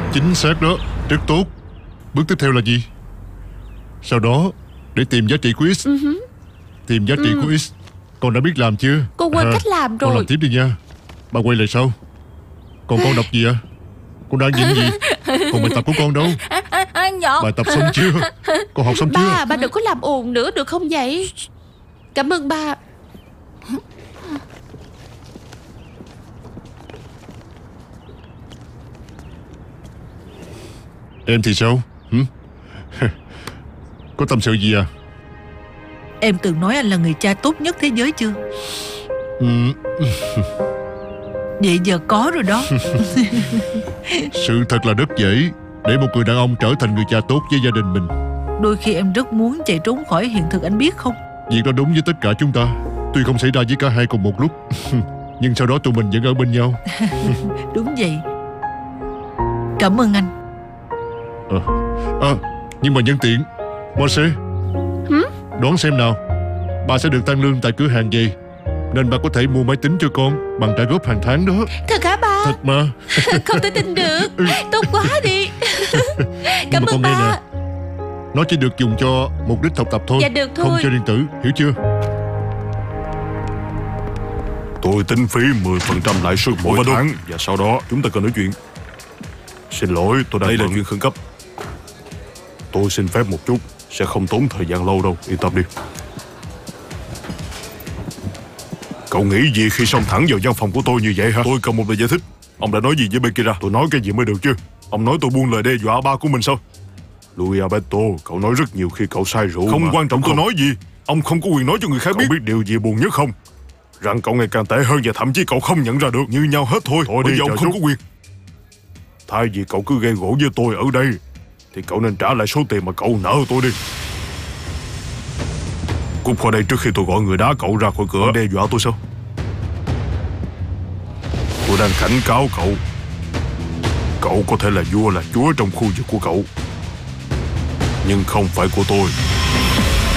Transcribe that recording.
Chính xác đó, rất tốt. Bước tiếp theo là gì? Sau đó để tìm giá trị của X. Tìm giá trị của X. Con đã biết làm chưa? Cô quên cách làm rồi. Con làm tiếp đi nha. Bà quay lại sau. Còn con đọc gì ạ? Con đang diễn gì? Còn bài tập của con đâu? Nhỏ. Bài tập xong chưa? Con học xong chưa? Ba đừng có làm ồn nữa được không vậy? Cảm ơn ba. Em thì sao? Có tâm sự gì à? Em từng nói anh là người cha tốt nhất thế giới chưa? Vậy giờ có rồi đó. Sự thật là rất dễ để một người đàn ông trở thành người cha tốt với gia đình mình. Đôi khi em rất muốn chạy trốn khỏi hiện thực, anh biết không? Việc đó đúng với tất cả chúng ta. Tuy không xảy ra với cả hai cùng một lúc, nhưng sau đó tụi mình vẫn ở bên nhau. Đúng vậy. Cảm ơn anh. Nhưng mà nhân tiện, Marce, đoán xem nào. Bà sẽ được tăng lương tại cửa hàng gì, nên bà có thể mua máy tính cho con bằng trả góp hàng tháng đó. Thật hả ba? Thật mà. Không thể tin được. Tốt quá đi. Cảm ơn nghe ba. nè, nó chỉ được dùng cho mục đích học tập thôi. Dạ được thôi. Không cho điện tử, hiểu chưa? Tôi tính phí 10% lãi suất mỗi tháng, và sau đó chúng ta cần nói chuyện. Xin lỗi, tôi đang bận. Đây là chuyện khẩn cấp. Tôi xin phép một chút, sẽ không tốn thời gian lâu đâu, yên tâm đi. Cậu nghĩ gì khi xông thẳng vào văn phòng của tôi như vậy hả? Tôi cần một lời giải thích. Ông đã nói gì với Bekira? Tôi nói cái gì mới được chứ? Ông nói tôi buông lời đe dọa ba của mình sao? Luis Alberto, cậu nói rất nhiều khi cậu sai rượu. Không quan trọng tôi nói gì. Ông không có quyền nói cho người khác biết. Cậu biết điều gì buồn nhất không? Rằng cậu ngày càng tệ hơn, và thậm chí cậu không nhận ra được. Như nhau hết thôi. Bây giờ ông không có quyền. Thay vì cậu cứ gây gổ với tôi ở đây, thì cậu nên trả lại số tiền mà cậu nợ tôi đi. Cút khỏi đây trước khi tôi gọi người đá cậu ra khỏi cửa. Ông đe dọa tôi sao? Tôi đang cảnh cáo cậu. Cậu có thể là vua là chúa trong khu vực của cậu, nhưng không phải của tôi.